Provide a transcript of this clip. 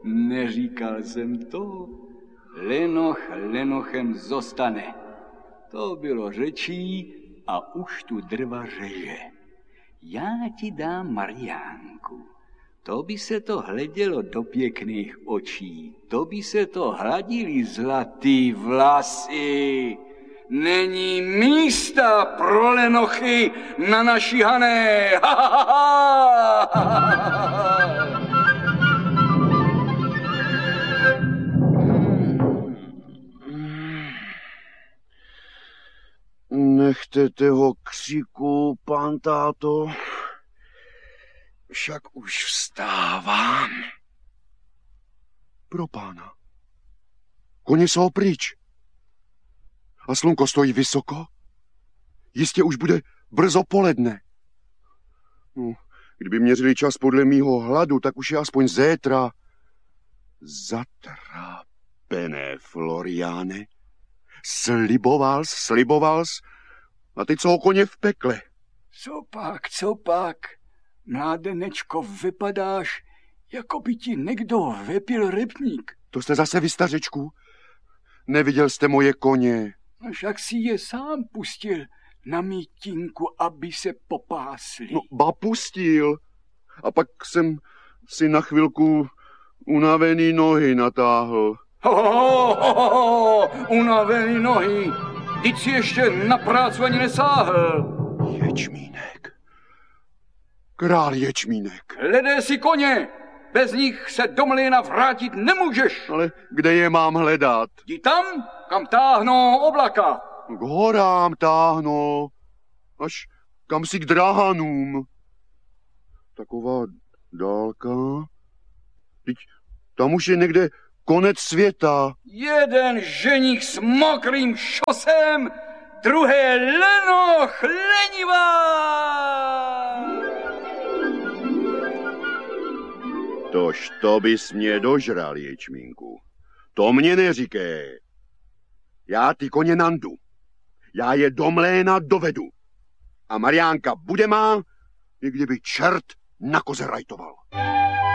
Neříkal jsem to. Lenoch lenochem zostane. To bylo řečí a už tu drva řeže. Já ti dám Mariánku. To by se to hledělo do pěkných očí. To by se to hladily zlatý vlasy. Není místa pro lenochy na naší Hané. Nechte toho křiku, pán táto. Však už vstávám. Pro pána. Koně jsou pryč. A slunko stojí vysoko. Jistě už bude brzo poledne. No, kdyby měřili čas podle mýho hladu, tak už je aspoň zétra. Zatrápené, Floriáne. Slibovals. A teď jsou koně v pekle. Co pak? Mládenečko, vypadáš, jako by ti někdo vypil rybník. To jste zase vy, stařečku? Neviděl jste moje koně? Však si je sám pustil na mítinku, aby se popásli. No, ba pustil. A pak jsem si na chvilku unavený nohy natáhl. Unavený nohy. Teď si ještě na práci ani nesáhl. Ječmínek. Král ječmínek. Hledej si koně. Bez nich se do mlýna vrátit nemůžeš. Ale kde je mám hledat? Jdi tam, kam táhnou oblaka. K horám táhnou. Až kam si k drahanům. Taková dálka. Teď tam už je někde konec světa. Jeden ženich s mokrým šosem, druhé lenoch lenivá. Tož to bys mě dožral, ječmínku. To mě neříkej. Já ty koně nandu. Já je do mléna dovedu. A Mariánka bude má, i kdyby čert na koze rajtoval.